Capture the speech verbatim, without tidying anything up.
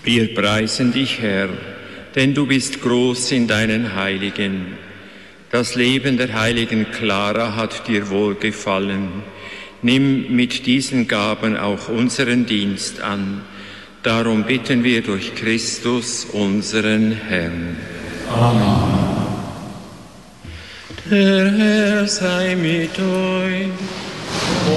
Wir preisen dich, Herr, denn du bist groß in deinen Heiligen. Das Leben der heiligen Clara hat dir wohlgefallen. Nimm mit diesen Gaben auch unseren Dienst an. Darum bitten wir durch Christus, unseren Herrn. Amen. Der Herr sei mit euch.